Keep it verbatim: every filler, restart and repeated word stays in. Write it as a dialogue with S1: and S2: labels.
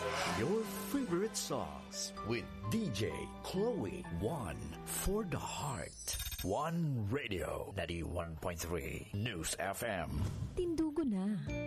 S1: Your favorite songs with D J Chloe. One for the heart. One Radio ninety-one point three News F M.
S2: Tindugo na.